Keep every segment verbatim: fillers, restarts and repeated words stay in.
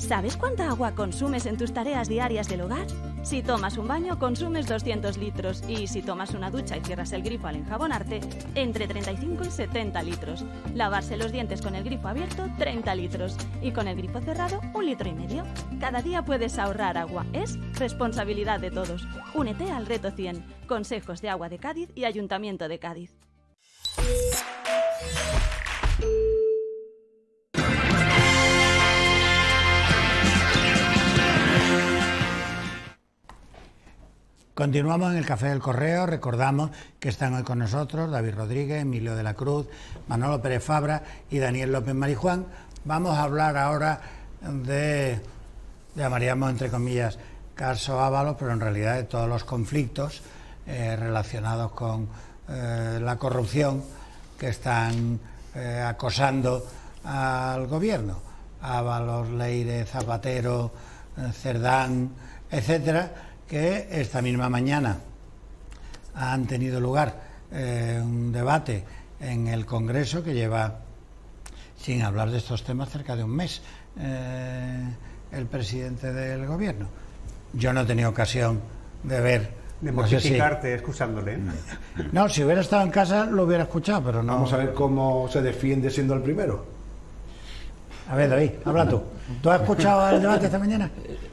¿Sabes cuánta agua consumes en tus tareas diarias del hogar? Si tomas un baño, consumes doscientos litros y si tomas una ducha y cierras el grifo al enjabonarte, entre treinta y cinco y setenta litros. Lavarse los dientes con el grifo abierto, treinta litros y con el grifo cerrado, un litro y medio. Cada día puedes ahorrar agua. Es responsabilidad de todos. Únete al Reto cien. Consejos de Agua de Cádiz y Ayuntamiento de Cádiz. Continuamos en el Café del Correo. Recordamos que están hoy con nosotros David Rodríguez, Emilio de la Cruz, Manolo Pérez Fabra y Daniel López Marijuán. Vamos a hablar ahora de, llamaríamos entre comillas, caso Ábalos, pero en realidad de todos los conflictos eh, relacionados con eh, la corrupción que están eh, acosando al gobierno. Ábalos, Leire, Zapatero, eh, Cerdán, etcétera, que esta misma mañana han tenido lugar eh, un debate en el Congreso que lleva sin hablar de estos temas cerca de un mes eh, el presidente del gobierno. Yo no he tenido ocasión de ver... De mortificarte, no sé si, excusándole. No, si hubiera estado en casa lo hubiera escuchado, pero no... Vamos a ver cómo se defiende siendo el primero. A ver, David, habla tú. ¿Tú has escuchado el debate esta mañana?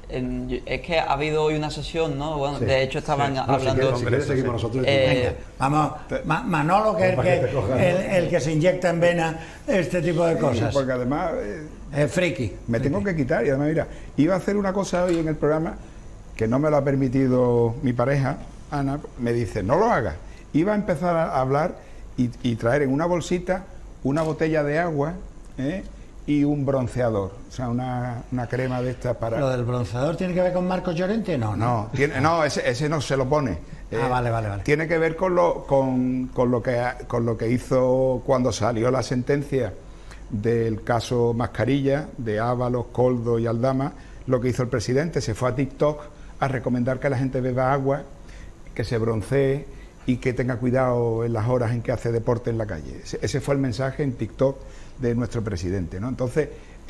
Es que ha habido hoy una sesión, ¿no? Bueno, sí, de hecho estaban sí. hablando... No, si quieres, si quieres seguimos nosotros. Eh, Venga, vamos, Ma Manolo, que es el que, el, el que se inyecta en vena este tipo de cosas. Sí, porque además... Eh, es friki. Me friki. tengo que quitar y además, mira, iba a hacer una cosa hoy en el programa que no me lo ha permitido mi pareja, Ana, me dice, no lo hagas. Iba a empezar a hablar y, y traer en una bolsita una botella de agua, ¿eh? y un bronceador, o sea, una, una crema de estas para... ¿Lo del bronceador tiene que ver con Marcos Llorente? No, no. No, tiene, no ese, ese no se lo pone. Ah, eh, vale, vale, vale. Tiene que ver con lo, con, con, lo que, con lo que hizo cuando salió la sentencia del caso Mascarilla, de Ábalos, Koldo y Aldama. Lo que hizo el presidente, se fue a TikTok a recomendar que la gente beba agua, que se broncee y que tenga cuidado en las horas en que hace deporte en la calle. Ese, ese fue el mensaje en TikTok de nuestro presidente, ¿no? Entonces,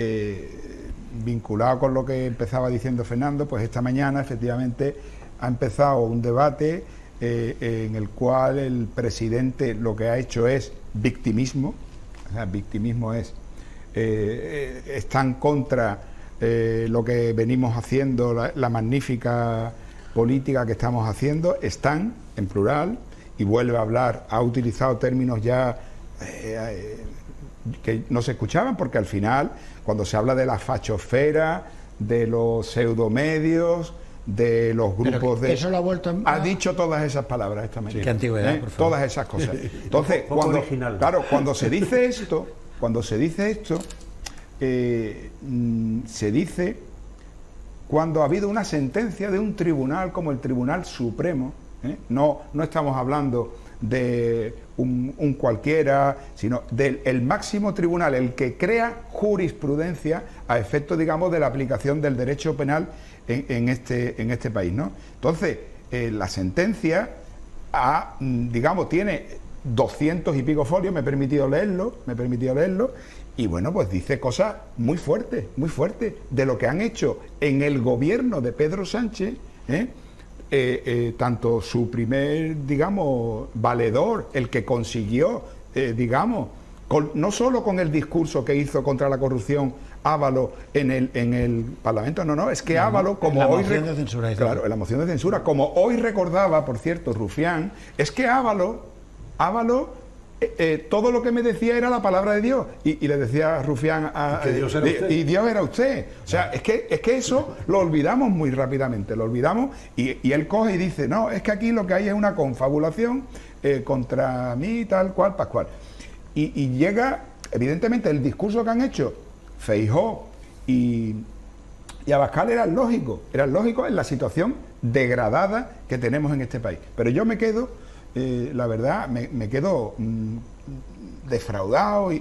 eh, vinculado con lo que empezaba diciendo Fernando, pues esta mañana efectivamente ha empezado un debate eh, en el cual el presidente lo que ha hecho es victimismo, o sea, victimismo es, eh, eh, están contra eh, lo que venimos haciendo, la, la magnífica política que estamos haciendo, están en plural, y vuelve a hablar, ha utilizado términos ya eh, eh, que no se escuchaban, porque al final, cuando se habla de la fachosfera, de los pseudomedios, de los grupos que, de... Eso lo ha vuelto a... Ha dicho todas esas palabras esta mañana. Qué antigüedad, ¿eh? por favor. Todas esas cosas. Entonces, cuando, claro, cuando se dice esto, cuando se dice esto, eh, se dice cuando ha habido una sentencia de un tribunal como el Tribunal Supremo, ¿eh? no, no estamos hablando de un, un cualquiera, sino del el máximo tribunal, el que crea jurisprudencia a efecto, digamos, de la aplicación del derecho penal en, en, este, en este país, ¿no? Entonces, eh, la sentencia, ha, digamos, tiene doscientos y pico folios, me he permitido leerlo, me he permitido leerlo, y bueno, pues dice cosas muy fuertes, muy fuertes, de lo que han hecho en el gobierno de Pedro Sánchez, ¿eh? Eh, eh, tanto su primer, digamos, valedor, el que consiguió, eh, digamos, con, no solo con el discurso que hizo contra la corrupción Ábalos en el, en el Parlamento, no, no, es que Ábalos, como la hoy... moción de censura. Claro, en la moción de censura, como hoy recordaba, por cierto, Rufián, es que Ábalos, Ábalos, eh, eh, todo lo que me decía era la palabra de Dios, y, y le decía a Rufián, a, que Dios era usted. y Dios era usted. O sea, es que, es que eso lo olvidamos muy rápidamente, lo olvidamos, y, y él coge y dice, no, es que aquí lo que hay es una confabulación eh, contra mí, tal cual, pascual. Y, y llega, evidentemente, el discurso que han hecho Feijóo y, y Abascal era lógico, era lógico en la situación degradada que tenemos en este país. Pero yo me quedo, eh, la verdad, me, me quedo mmm, defraudado y,